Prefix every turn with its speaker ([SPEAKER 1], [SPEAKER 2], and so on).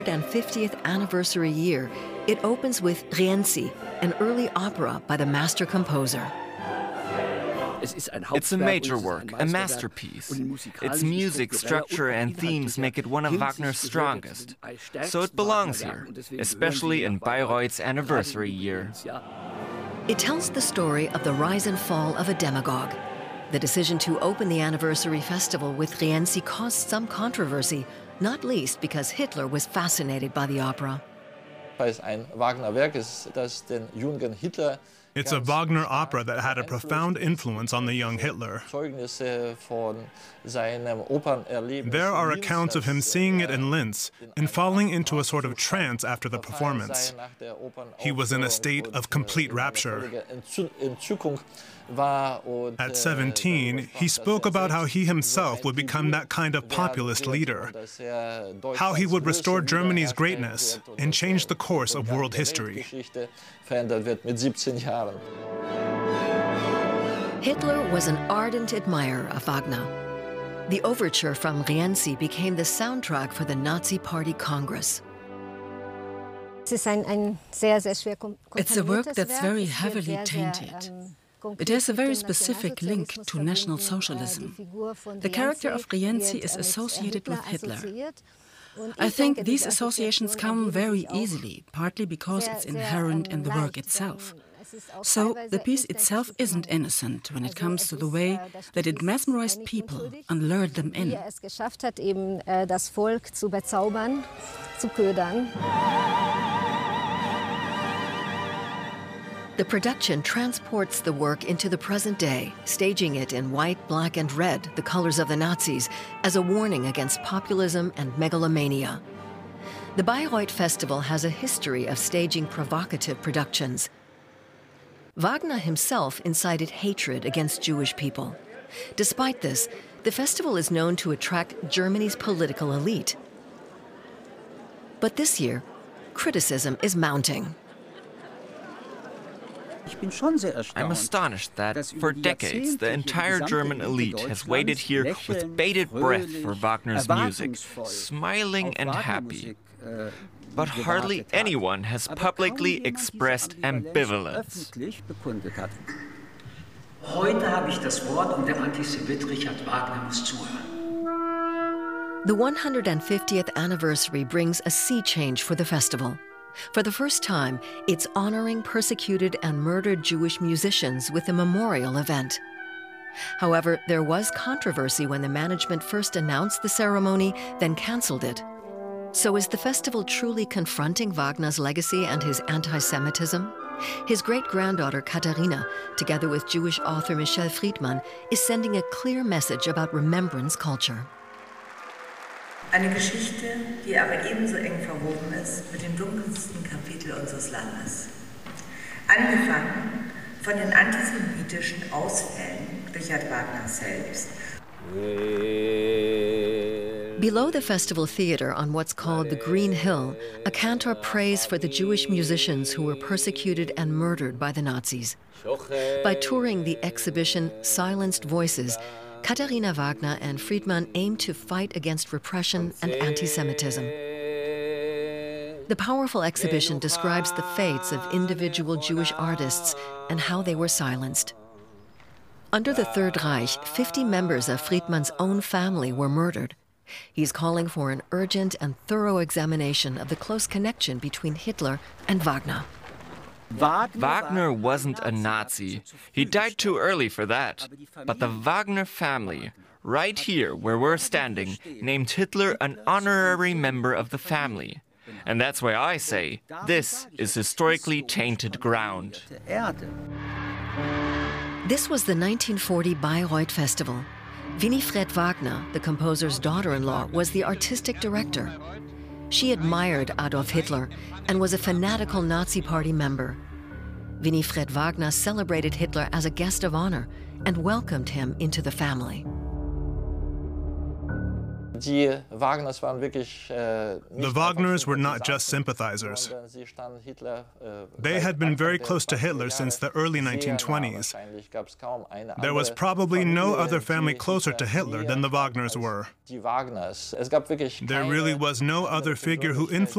[SPEAKER 1] 150th anniversary year, it opens with Rienzi, an early opera by the master composer.
[SPEAKER 2] It's a major work, a masterpiece. Its music, structure, and themes make it one of Wagner's strongest. So it belongs here, especially in Bayreuth's anniversary year.
[SPEAKER 1] It tells the story of the rise and fall of a demagogue. The decision to open the anniversary festival with Rienzi caused some controversy, not least because Hitler was fascinated by the opera.
[SPEAKER 3] It's a Wagner opera that had a profound influence on the young Hitler. There are accounts of him seeing it in Linz and falling into a sort of trance after the performance. He was in a state of complete rapture. At 17, he spoke about how he himself would become that kind of populist leader, how he would restore Germany's greatness and change the course of world history.
[SPEAKER 1] Hitler was an ardent admirer of Wagner. The overture from Rienzi became the soundtrack for the Nazi Party Congress.
[SPEAKER 4] It's a work that's very heavily tainted. It has a very specific link to National Socialism. The character of Rienzi is associated with Hitler. I think these associations come very easily, partly because it's inherent in the work itself. So the piece itself isn't innocent when it comes to the way that it mesmerized people and lured them in.
[SPEAKER 1] The production transports the work into the present day, staging it in white, black, and red, the colors of the Nazis, as a warning against populism and megalomania. The Bayreuth Festival has a history of staging provocative productions. Wagner himself incited hatred against Jewish people. Despite this, the festival is known to attract Germany's political elite. But this year, criticism is mounting.
[SPEAKER 2] I'm astonished that, for decades, the entire German elite has waited here with bated breath for Wagner's music, smiling and happy. But hardly anyone has publicly expressed ambivalence.
[SPEAKER 5] Heute habe ich das Wort und der Antisemit Richard Wagner muss zuhören.
[SPEAKER 1] The 150th anniversary brings a sea change for the festival. For the first time, it's honoring persecuted and murdered Jewish musicians with a memorial event. However, there was controversy when the management first announced the ceremony, then canceled it. So is the festival truly confronting Wagner's legacy and his anti-Semitism? His great-granddaughter Katharina, together with Jewish author Michel Friedman, is sending a clear message about remembrance culture.
[SPEAKER 6] Eine Geschichte, die aber ebenso eng verwoben ist mit dem dunkelsten Kapitel unseres Landes. Angefangen von den antisemitischen Ausfällen Richard Wagners selbst.
[SPEAKER 1] Below the festival theater on what's called the Green Hill, a cantor prays for the Jewish musicians who were persecuted and murdered by the Nazis. By touring the exhibition Silenced Voices, Katharina Wagner and Friedman aim to fight against repression and anti-Semitism. The powerful exhibition describes the fates of individual Jewish artists and how they were silenced. Under the Third Reich, 50 members of Friedman's own family were murdered. He's calling for an urgent and thorough examination of the close connection between Hitler and Wagner.
[SPEAKER 2] Wagner wasn't a Nazi. He died too early for that. But the Wagner family, right here where we're standing, named Hitler an honorary member of the family. And that's why I say, this is historically tainted ground.
[SPEAKER 1] This was the 1940 Bayreuth Festival. Winifred Wagner, the composer's daughter-in-law, was the artistic director. She admired Adolf Hitler and was a fanatical Nazi Party member. Winifred Wagner celebrated Hitler as a guest of honor and welcomed him into the family.
[SPEAKER 3] The Wagners were not just sympathizers. They had been very close to Hitler since the early 1920s. There was probably no other family closer to Hitler than the Wagners were. There really was no other figure who influenced